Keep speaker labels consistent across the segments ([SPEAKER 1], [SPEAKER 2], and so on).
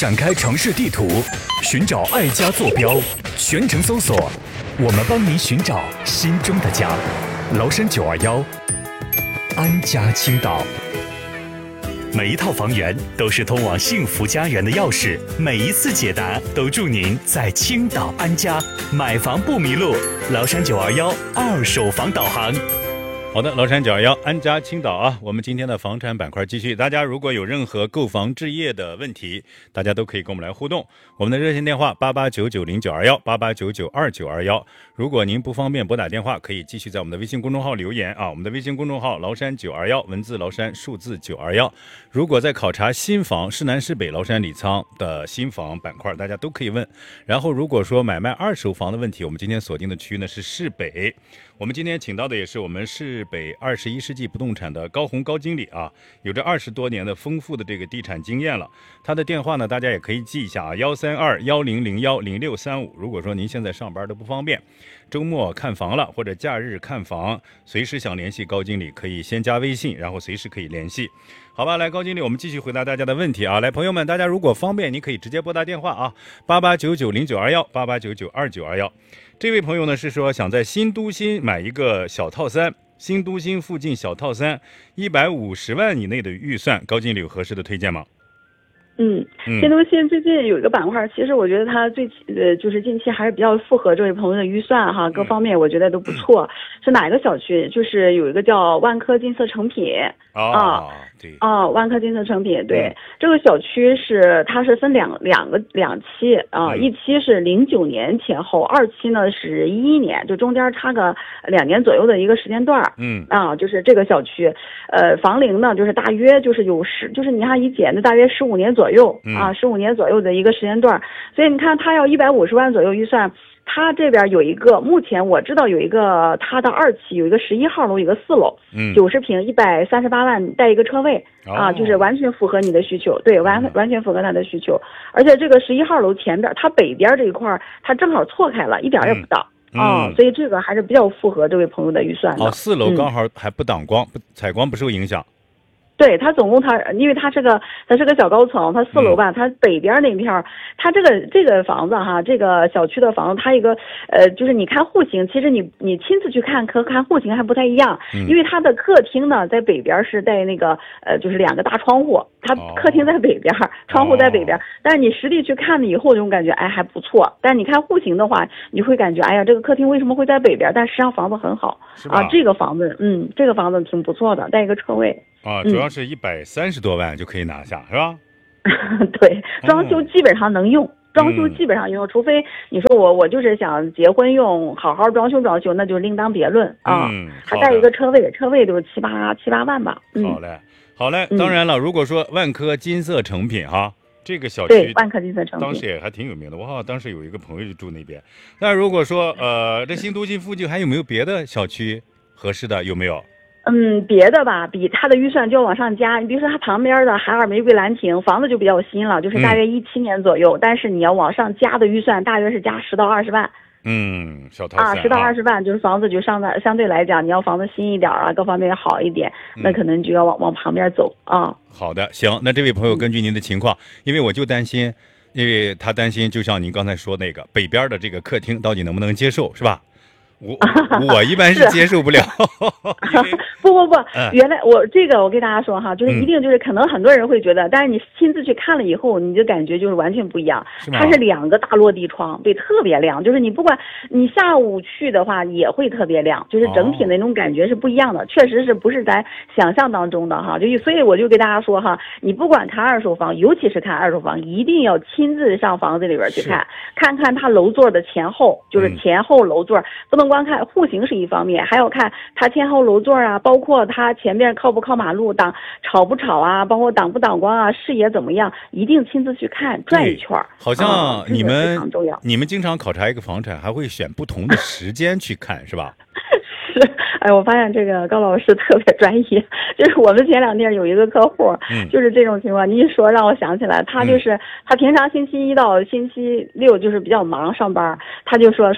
[SPEAKER 1] 展开城市地图，寻找爱家坐标，全程搜索，我们帮您寻找心中的家。崂山921，安家青岛。每一套房源都是通往幸福家园的钥匙，每一次解答都助您在青岛安家，买房不迷路。崂山921二手房导航。
[SPEAKER 2] 好的，崂山921安家青岛啊，我们今天的房产板块继续。大家如果有任何购房置业的问题，大家都可以跟我们来互动。我们的热线电话88990921，88992921。如果您不方便拨打电话，可以继续在我们的微信公众号留言啊。我们的微信公众号崂山921，文字崂山，数字921。如果在考察新房市南市北崂山礼仓的新房板块，大家都可以问。然后如果说买卖二手房的问题，我们今天锁定的区呢是市北。我们今天请到的也是我们市北21世纪不动产的高红高经理啊，有着20多年的丰富的这个地产经验了。他的电话呢，大家也可以记一下啊，13210010635。如果说您现在上班都不方便，周末看房了或者假日看房，随时想联系高经理，可以先加微信，然后随时可以联系。好吧，来高经理，我们继续回答大家的问题啊。来，朋友们，大家如果方便，你可以直接拨打电话啊，88990921，88992921。这位朋友呢是说想在新都心买一个小套3，新都心附近小套3，150万以内的预算，高经理有合适的推荐吗？
[SPEAKER 3] 新都心最近有一个板块，其实我觉得它就是近期还是比较符合这位朋友的预算哈，各方面我觉得都不错。是哪一个小区？就是有一个叫万科金色成品
[SPEAKER 2] 对
[SPEAKER 3] 万科金色成品，对，这个小区它是分两期啊，一期是09年前后，二期呢是11年，就中间差个2年左右的一个时间段。就是这个小区，房龄呢就是大约就是就是你看一减的大约15年左右啊，15年左右的一个时间段，所以你看他要150万左右预算。他这边有一个，目前我知道有一个，他的2期有一个11号楼，有一个4楼，90平138万带一个车位就是完全符合你的需求，对，完全符合他的需求。而且这个11号楼前边，它北边这一块，它正好错开了，一点也不挡所以这个还是比较符合这位朋友的预算的。
[SPEAKER 2] 4楼刚好还不挡光，采光不受影响。
[SPEAKER 3] 对，它总共因为它是个小高层，它4楼吧，它北边那片它这个房子哈，这个小区的房子，它一个就是你看户型，其实你亲自去看和看户型还不太一样，因为它的客厅呢在北边是带那个就是2个大窗户，它客厅在北边，窗户在北边，但是你实地去看了以后，这种感觉还不错。但是你看户型的话，你会感觉这个客厅为什么会在北边？但实际上房子很好这个房子挺不错的，带一个车位。
[SPEAKER 2] 主要是130多万就可以拿下，是吧？
[SPEAKER 3] 对，装修基本上能用，除非你说我就是想结婚用，好好装修，那就另当别论还带一个车位就7、8万吧。
[SPEAKER 2] 好嘞。当然了，如果说万科金色成品哈，这个小区
[SPEAKER 3] 对万科金色成品
[SPEAKER 2] 当时也还挺有名的，我好像当时有一个朋友就住那边。那如果说这新都心附近还有没有别的小区合适的？有没有？
[SPEAKER 3] 别的吧，比他的预算就要往上加。你比如说他旁边的海尔玫瑰兰亭房子就比较新了，就是大约17年左右，但是你要往上加的预算大约是加10到20万。
[SPEAKER 2] 小套3
[SPEAKER 3] 10到20万，就是房子就相对来讲，你要房子新一点各方面好一点，那可能就要往旁边走
[SPEAKER 2] 好的，行，那这位朋友根据您的情况，因为我就担心，因为他担心，就像您刚才说那个北边的这个客厅到底能不能接受，是吧？我一般是接受不了。
[SPEAKER 3] 不，原来我给大家说哈，就是一定就是可能很多人会觉得，但是你亲自去看了以后，你就感觉就是完全不一样。它是2个大落地窗，对，特别亮，就是你不管你下午去的话也会特别亮，就是整体那种感觉是不一样的，确实是不是咱想象当中的哈。所以我就给大家说哈，你不管看二手房，尤其是看二手房，一定要亲自上房子里边去看看它楼座的前后，就是前后楼座，不能光看户型是一方面，还要看它前后楼座包括它前面靠不靠马路，吵不吵包括挡不挡光视野怎么样，一定亲自去看，转一圈。
[SPEAKER 2] 好像你们经常考察一个房产，还会选不同的时间去看，是吧？
[SPEAKER 3] 我发现这个高老师特别专业，就是我们前2天有一个客户，就是这种情况，你一说让我想起来，他就是他平常星期1到星期6就是比较忙上班，他就说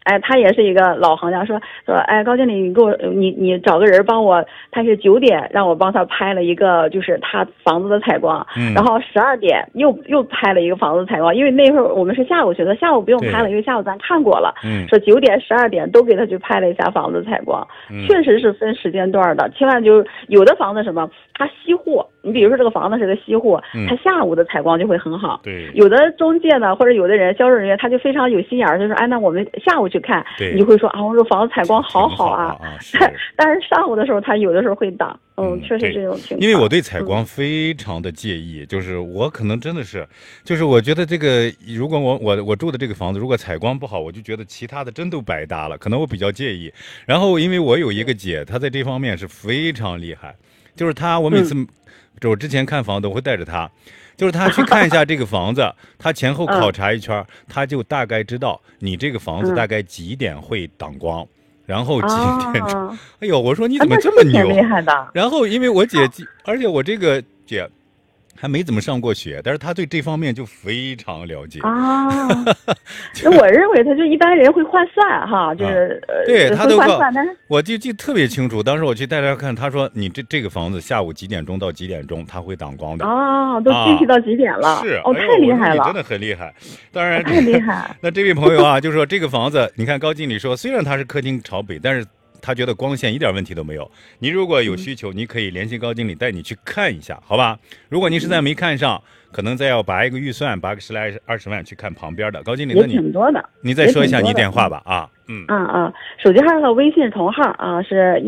[SPEAKER 3] 哎，他也是一个老行家，说，哎，高经理，你给我，你找个人帮我，他是9点让我帮他拍了一个，就是他房子的采光，然后12点又拍了一个房子采光，因为那会儿我们是下午去的，下午不用拍了，因为下午咱看过了，说9点、12点都给他去拍了一下房子采光，确实是分时间段的，千万就有的房子什么，它熄户，你比如说这个房子是个熄户，它下午的采光就会很好，
[SPEAKER 2] 对，
[SPEAKER 3] 有的中介呢或者有的人销售人员他就非常有心眼儿，就说，哎，那我们下午去看，你就会说啊，我说房子采光好啊，但是上午的时候他有的时候会挡，确实这种情况。
[SPEAKER 2] 因为我对采光非常的介意，就是我可能真的是，就是我觉得这个如果我住的这个房子如果采光不好，我就觉得其他的真都白搭了，可能我比较介意。然后因为我有一个姐，她在这方面是非常厉害，就是我每次我之前看房子我会带着她。就是他去看一下这个房子，他前后考察一圈，他就大概知道你这个房子大概几点会挡光，然后几点钟。哎呦，我说你怎么这么牛？
[SPEAKER 3] 厉害的。
[SPEAKER 2] 然后因为我姐，而且我这个姐还没怎么上过学，但是他对这方面就非常了解
[SPEAKER 3] 啊。那我认为他就一般人会换算哈，就是
[SPEAKER 2] 对他都
[SPEAKER 3] 换算，但是
[SPEAKER 2] 我记得特别清楚。当时我去带他看，他说你这个房子下午几点钟到几点钟他会挡光的
[SPEAKER 3] 啊，都具体到几点了？
[SPEAKER 2] 是
[SPEAKER 3] 哦，太厉害了，
[SPEAKER 2] 真的很厉害。当然
[SPEAKER 3] 太厉害。
[SPEAKER 2] 那这位朋友啊，就说这个房子，你看高经理说，虽然它是客厅朝北，但是他觉得光线一点问题都没有。你如果有需求，你可以联系高经理带你去看一下，好吧？如果您实在没看上，可能再要拔一个预算，拔个10来20万去看旁边的。高经理，那
[SPEAKER 3] 也挺多的。
[SPEAKER 2] 你再说一下你电话吧啊。
[SPEAKER 3] 手机号和微信同号啊是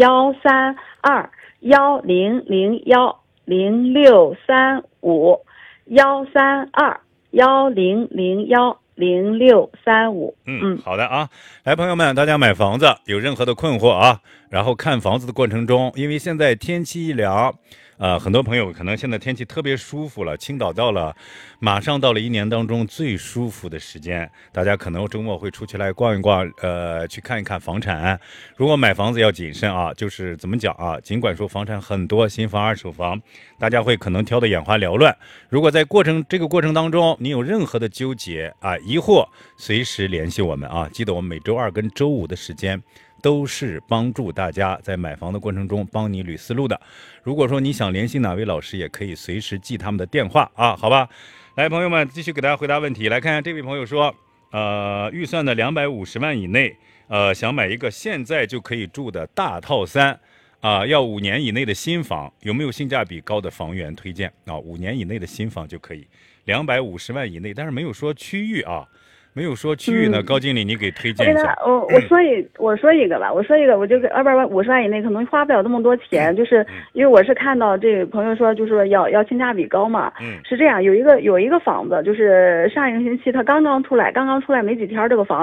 [SPEAKER 3] 13210010635，13210010635。
[SPEAKER 2] 好的啊，来朋友们，大家买房子有任何的困惑啊，然后看房子的过程中，因为现在天气一凉，很多朋友可能现在天气特别舒服了，青岛马上到了一年当中最舒服的时间，大家可能周末会出去来逛一逛，去看一看房产。如果买房子要谨慎啊，就是怎么讲啊？尽管说房产很多，新房、二手房，大家会可能挑得眼花缭乱。如果在这个过程当中，你有任何的纠结啊、疑惑，随时联系我们啊！记得我们每周2跟周5的时间，都是帮助大家在买房的过程中帮你捋思路的。如果说你想联系哪位老师，也可以随时记他们的电话啊，好吧？来，朋友们，继续给大家回答问题。来看看这位朋友说，预算的250万以内，想买一个现在就可以住的大套3，要5年以内的新房，有没有性价比高的房源推荐啊？5年以内的新房就可以，250万以内，但是没有说区域啊。没有说区域呢，高经理你给推荐一下。
[SPEAKER 3] 我说一个吧，我就250万以内可能花不了那么多钱，就是因为我是看到这个朋友说，就是要性价比高嘛。是这样，有一个房子，就是上一个星期它刚刚出来没几天，这个房子。